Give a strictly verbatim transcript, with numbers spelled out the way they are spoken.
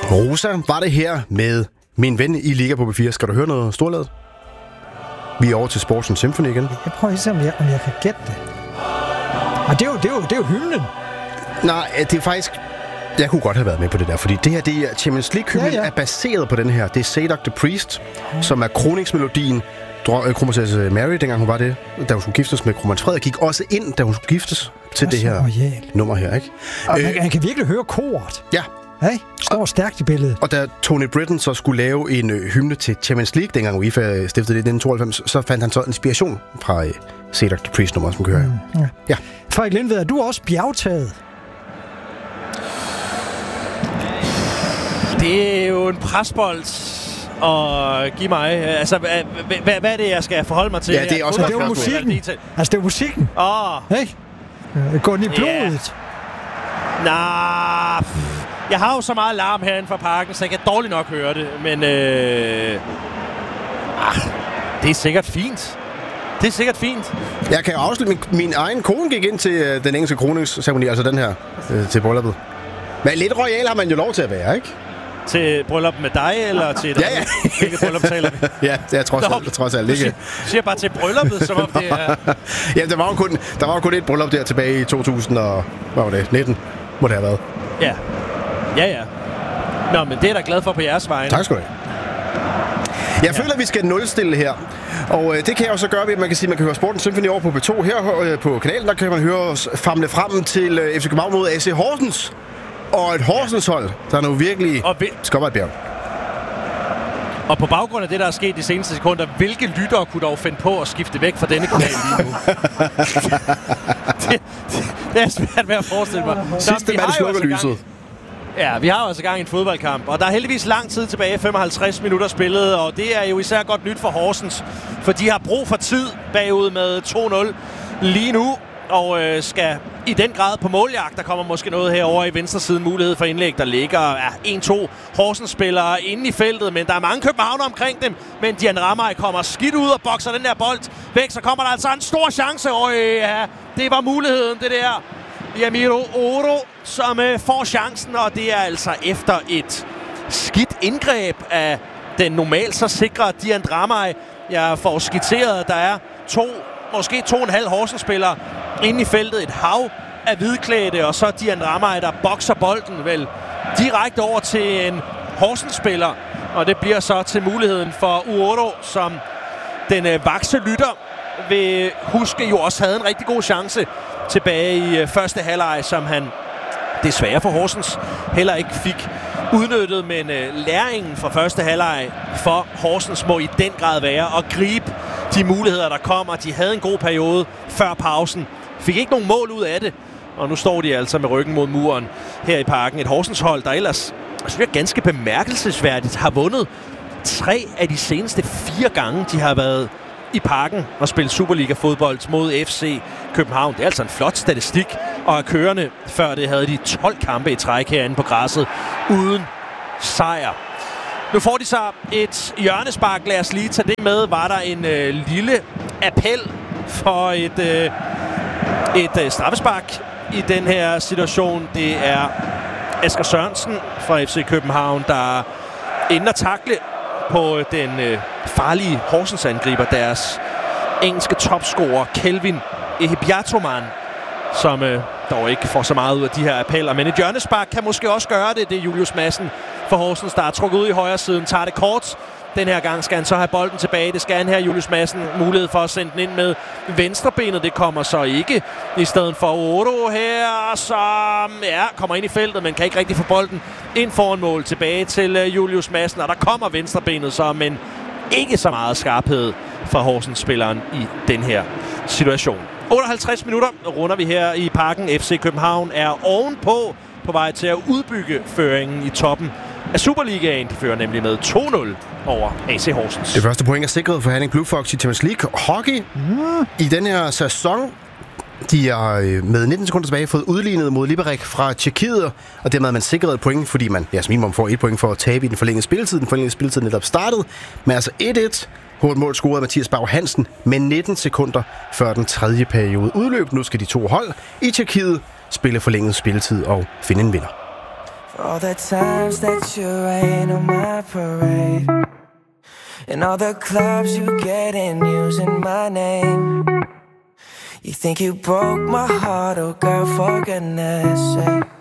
Rosa var det her med min ven i Liga på B fire. Skal du høre noget storladet? Vi er over til Sports Symphony igen. Jeg prøver at se, om jeg, om jeg kan gætte det. Og det er jo, det er jo, det er jo hymnen. Nej, det er faktisk... Jeg kunne godt have været med på det der, fordi det her, det er Champions League-hymnen, ja, ja. er baseret på den her. Det er Zadok the Priest, ja. som er kroningsmelodien. Kronprinsesse Mary, dengang hun var det, da hun skulle giftes med kronprins Frederik, gik også ind, da hun skulle giftes til det, det her royal. nummer her, ikke? Og øh, man, man kan virkelig høre koret. Ja. Hey, står stærkt i billedet. Og da Tony Britton så skulle lave en øh, hymne til Champions League, dengang UEFA stiftede det i nitten tooghalvfems, så fandt han så inspiration fra øh, Zadok the Priest nummer, som kan høre. Mm, ja. ja. Frederik Lindved, er du også bjergtaget? Det er jo en presbold og give mig... Altså, hvad, hvad, hvad er det, jeg skal forholde mig til? Ja, det er også... Det er jo musikken. Altså, det er musikken. Åh. Oh. Hey. Går den i blodet? Yeah. Nah, jeg har jo så meget larm herinde fra parken, så jeg kan dårligt nok høre det. Men øh, ah, det er sikkert fint. Det er sikkert fint. Jeg kan afslutte, min, min egen kone gik ind til øh, den engelske kroningsceremoni, altså den her, øh, til brylluppet. Men lidt royal har man jo lov til at være, ikke? Til bryllup med dig, eller til ja, ja. hvilket bryllup taler vi? Ja, det er trods alt, trods alt ikke. Du siger bare til brylluppet, som om det er... Ja, der var jo kun, der var jo kun et bryllup der tilbage i to tusind og... Hvad var det? nitten må det have været. Ja. Ja, ja. Nå, men det er da glad for på jeres vegne. Tak skal du have. Jeg ja. føler, at vi skal nulstille her. Og øh, det kan jeg også gøre ved, at man kan sige, at man kan høre Sporten Symphony over på B to. Her øh, på kanalen, der kan man høre os famle frem til øh, F C København mod A C Horsens. Og et Horsens-hold, der er nu virkelig vi- skubber et bjerg. Og på baggrund af det, der er sket de seneste sekunder, hvilke lyttere kunne dog finde på at skifte væk fra denne kanal lige nu? det, det, det er svært ved at forestille mig. Sidste mand slukker lyset. Ja, vi har jo altså gang i en fodboldkamp, og der er heldigvis lang tid tilbage, femoghalvtreds minutter spillet, og det er jo især godt nyt for Horsens, for de har brug for tid bagud med to nul lige nu, og øh, skal i den grad på måljagt. Der kommer måske noget herovre i venstre side, mulighed for indlæg. Der ligger ja, en to Horsens-spillere inde i feltet, men der er mange københavner omkring dem. Men Dian Ramay kommer skidt ud og bokser den der bold væk. Så kommer der altså en stor chance. Og ja, det var muligheden, det der. Yamiro Oro, som øh, får chancen, og det er altså efter et skidt indgreb af den normalt så sikre Dian Ramay. Jeg får skitseret, at der er to, måske to og en halv Horsens-spillere inde i feltet. Et hav af hvidklædte, og så Dian Ramay, der bokser bolden vel direkte over til en Horsens-spiller. Og det bliver så til muligheden for Uoro, som den øh, vakse lytter vil huske jo også havde en rigtig god chance tilbage i øh, første halvleg, som han desværre for Horsens heller ikke fik udnyttet. Men øh, læringen fra første halvleg for Horsens må i den grad være at gribe de muligheder, der kommer. De havde en god periode før pausen. Fik ikke nogen mål ud af det. Og nu står de altså med ryggen mod muren her i parken. Et Horsens-hold, der ellers jeg synes, ganske bemærkelsesværdigt har vundet tre af de seneste fire gange, de har været i parken og spillet Superliga-fodbold mod F C København. Det er altså en flot statistik. Og er kørende, før det havde de tolv kampe i træk herinde på græsset uden sejr. Nu får de så et hjørnespark. Lad os lige tage det med. Var der en øh, lille appel for et, øh, et øh, straffespark i den her situation. Det er Asger Sørensen fra F C København, der ender takle på den øh, farlige Horsens-angriber, deres engelske topscorer Kelvin Ehibiatoman, som øh, dog ikke får så meget ud af de her appeller. Men et hjørnespark kan måske også gøre det. Det er Julius Madsen for Horsens, der er trukket ud i højre siden, tager det kort. Den her gang skal han så have bolden tilbage. Det skal han her, Julius Madsen. Mulighed for at sende den ind med venstrebenet. Det kommer så ikke. I stedet for Odo her, som ja, kommer ind i feltet, men kan ikke rigtig få bolden ind foran mål. Tilbage til uh, Julius Madsen, og der kommer venstrebenet så, men ikke så meget skarphed fra Horsens-spilleren i den her situation. otteoghalvtreds minutter runder vi her i parken. F C København er ovenpå på vej til at udbygge føringen i toppen af Superligaen. De fører nemlig med to nul over A C Horsens. Det første point er sikret for Herning Blue Fox i Champions League. Hockey mm. i den her sæson. De har med nitten sekunder tilbage fået udlignet mod Liberec fra Tjekkiet, og dermed har man sikret et point, fordi man ja, som minimum får et point for at tabe i den forlængede spilletid. Den forlængede spilletid netop startet med altså et et. Hårdt mål scoret af Mathias Bau Hansen med nitten sekunder før den tredje periode udløb. Nu skal de to hold i Tjekkiet spille forlænget spilletid og finde en vinder. all the times that you rain on my parade, and all the clubs you get in using my name. You think you broke my heart, oh girl, for goodness sake.